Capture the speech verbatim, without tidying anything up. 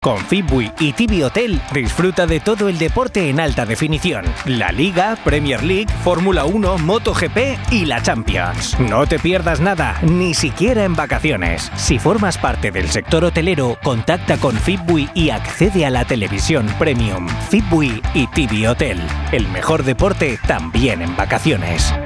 Con Fitbui y Tibi Hotel disfruta de todo el deporte en alta definición. La Liga, Premier League, Fórmula uno, MotoGP y la Champions. No te pierdas nada, ni siquiera en vacaciones. Si formas parte del sector hotelero, contacta con Fitbui y accede a la televisión premium. Fitbui y Tibi Hotel. El mejor deporte también en vacaciones.